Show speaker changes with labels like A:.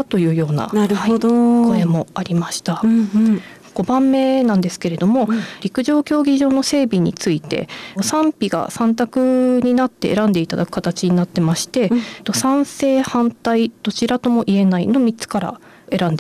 A: というような、
B: なるほど、
A: 声もありました。5番目なんですけれども、陸上競技場の整備について賛否が3択になって選んでいただく形になってまして、賛成反対どちらとも言えないの3つから選んで